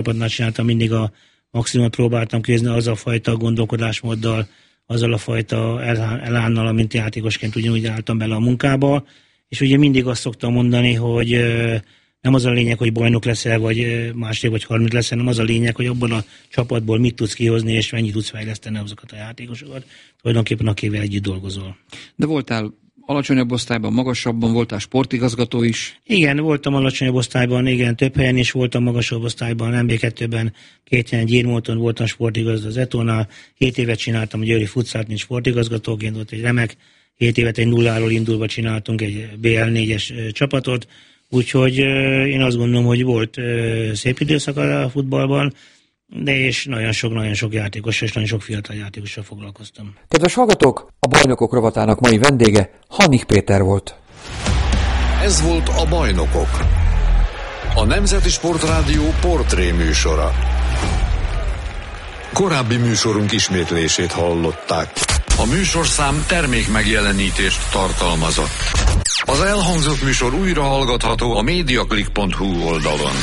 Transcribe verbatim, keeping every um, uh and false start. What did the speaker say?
csapatnál csináltam, mindig a maximumot próbáltam kézni az a fajta gondolkodásmóddal, azzal a fajta elánnal, amint játékosként ugyanúgy álltam bele a munkába, és ugye mindig azt szoktam mondani, hogy nem az a lényeg, hogy bajnok leszel, vagy második, vagy harmadik leszel, hanem az a lényeg, hogy abban a csapatból mit tudsz kihozni, és mennyit tudsz fejleszteni azokat a játékosokat, tulajdonképpen akivel együtt dolgozol. De voltál alacsonyabb osztályban, magasabban, voltál sportigazgató is? Igen, voltam alacsonyabb osztályban, igen, több helyen is voltam magasabb osztályban, em bé kettőben, két helyen Gyirmóton voltam sportigazgató az Etónál, hét évet csináltam a Győri futszárt, mint sportigazgatóként, volt egy remek, hét évet egy nulláról indulva csináltunk egy bé el négyes csapatot, úgyhogy én azt gondolom, hogy volt szép időszak a futballban, de és nagyon sok, nagyon sok játékossal és nagyon sok fiatal játékossal foglalkoztam. Kedves hallgatók, a Bajnokok rovatának mai vendége Hanik Péter volt. Ez volt a Bajnokok, a Nemzeti Sportrádió portré műsora. Korábbi műsorunk ismétlését hallották. A műsorszám termék megjelenítést tartalmazott. Az elhangzott műsor újra hallgatható a mediaclick pont hu oldalon.